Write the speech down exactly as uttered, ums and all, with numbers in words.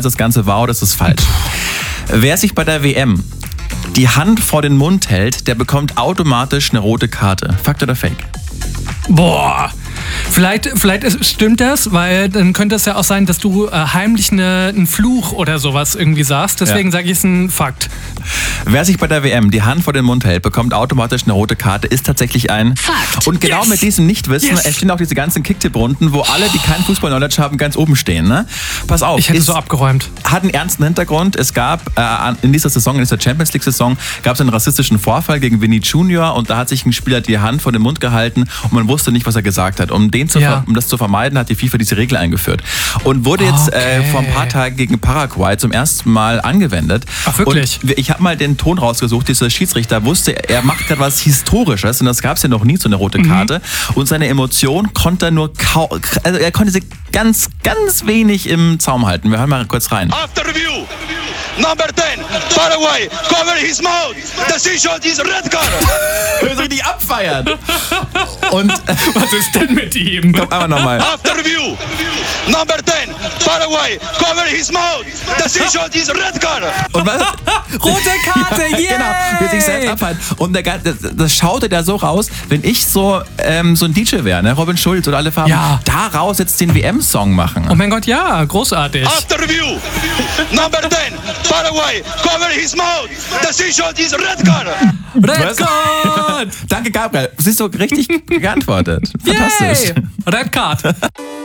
das Ganze wahr oder ist es falsch? Wer sich bei der W M die Hand vor den Mund hält, der bekommt automatisch eine rote Karte. Fakt oder Fake? Boah. Vielleicht, vielleicht ist, stimmt das, weil dann könnte es ja auch sein, dass du äh, heimlich eine, einen Fluch oder sowas irgendwie sagst. Deswegen ja. sage ich es ein Fakt. Wer sich bei der W M die Hand vor den Mund hält, bekommt automatisch eine rote Karte, ist tatsächlich ein Fakt. Und genau Yes. mit diesem Nichtwissen Yes. entstehen auch diese ganzen Kicktipp-Runden, wo alle, die kein Fußball-Knowledge haben, ganz oben stehen. Ne? Pass auf. Ich hätte ist, so abgeräumt. Hat einen ernsten Hintergrund. Es gab äh, in dieser Saison, in dieser Champions League-Saison, gab es einen rassistischen Vorfall gegen Vinny Junior und da hat sich ein Spieler die Hand vor den Mund gehalten und man wusste nicht, was er gesagt hat. Um, den zu Ja. ver- um das zu vermeiden, hat die FIFA diese Regel eingeführt. Und wurde jetzt Okay. äh, vor ein paar Tagen gegen Paraguay zum ersten Mal angewendet. Ach, wirklich? Und ich habe mal den Ton rausgesucht, dieser Schiedsrichter wusste, er macht gerade was Historisches und das gab es ja noch nie, so eine rote Karte. Mhm. Und seine Emotion konnte er nur kaum, also er konnte sie ganz, ganz wenig im Zaum halten. Wir hören mal kurz rein. After review, number ten, Paraguay, cover his mouth. Decision is red card. Wir müssen richtig abfeiern. Und Was ist denn mit ihm? komm, einmal nochmal. After review, number ten, Paraguay, cover his mouth. Decision is red card. Und was? Rote Karte, yeah! Genau, will sich selbst abhalten. Und der, das, das schaute da so raus, wenn ich so, ähm, so ein D J wäre, ne? Robin Schulz oder alle Farben, Ja. da raus jetzt den W M-Song machen. Oh mein Gott, ja, großartig. After review, number ten, Paraguay, cover his mouth. Decision is red card. Red Card! Danke, Gabriel. Siehst du, richtig geantwortet. Fantastisch. Yay! Red Card.